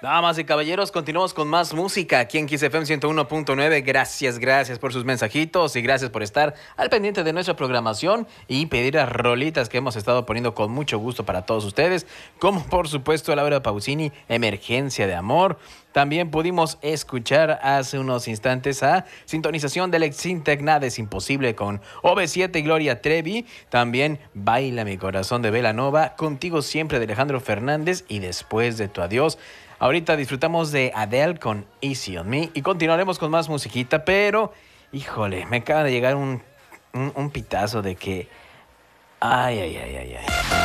Damas y caballeros, continuamos con más música aquí en Kiss FM 101.9. Gracias por sus mensajitos y gracias por estar al pendiente de nuestra programación y pedir las rolitas que hemos estado poniendo con mucho gusto para todos ustedes, como por supuesto Laura Pausini, Emergencia de Amor. También pudimos escuchar hace unos instantes a Sintonización del Exintec, Nada es Imposible con OV7 y Gloria Trevi. También Baila mi corazón de Belanova, Contigo siempre de Alejandro Fernández y Después de tu adiós. Ahorita disfrutamos de Adele con Easy on Me y continuaremos con más musiquita, pero híjole, me acaba de llegar un pitazo de que... Ay.